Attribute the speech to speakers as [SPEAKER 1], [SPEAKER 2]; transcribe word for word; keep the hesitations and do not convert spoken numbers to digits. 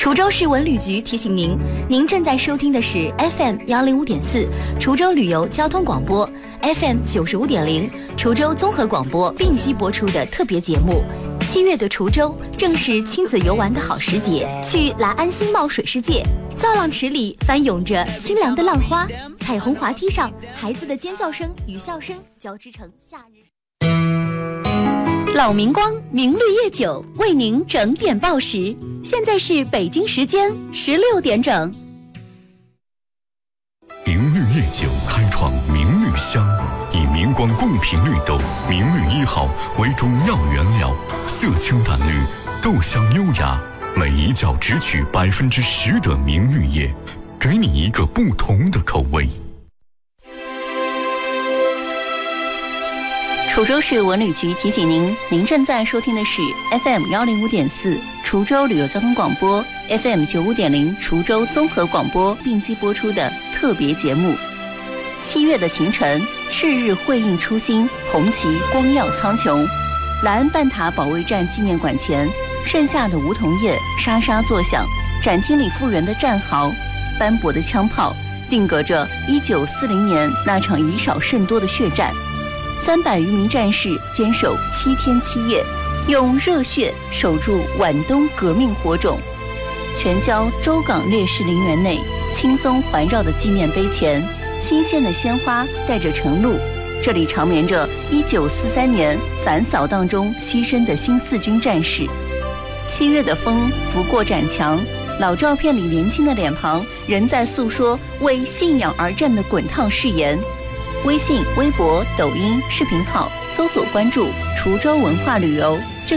[SPEAKER 1] 滁州市文旅局提醒您，您正在收听的是 F M 幺零五点四滁州旅游交通广播 ，F M 九十五点零滁州综合广播并机播出的特别节目。七月的滁州正是亲子游玩的好时节，去来安新茂水世界，造浪池里翻涌着清凉的浪花，彩虹滑梯上孩子的尖叫声与笑声交织成夏日。老明光明绿夜酒为您整点报时，现在是北京时间十六点整。
[SPEAKER 2] 明绿夜酒开创明绿香，以明光贡品绿豆明绿一号为中药原料，色清淡绿，豆香优雅，每一窖只取百分之十的明绿叶，给你一个不同的口味。
[SPEAKER 3] 滁州市文旅局提醒您，您正在收听的是 F M 幺零五点四滁州旅游交通广播 ，F M 九五点零滁州综合广播并机播出的特别节目。七月的庭城，赤日辉映初心，红旗光耀苍穹。莱恩半塔保卫战纪念馆前，盛夏的梧桐叶沙沙作响，展厅里复原的战壕，斑驳的枪炮，定格着一九四零年那场以少胜多的血战。三百余名战士坚守七天七夜，用热血守住皖东革命火种。全郊州港烈士陵园内，青松环绕的纪念碑前，新鲜的鲜花带着晨露。这里长眠着一九四三年反扫荡中牺牲的新四军战士。七月的风拂过展墙，老照片里年轻的脸庞仍在诉说为信仰而战的滚烫誓言。微信、微博、抖音视频号搜索关注滁州文化旅游。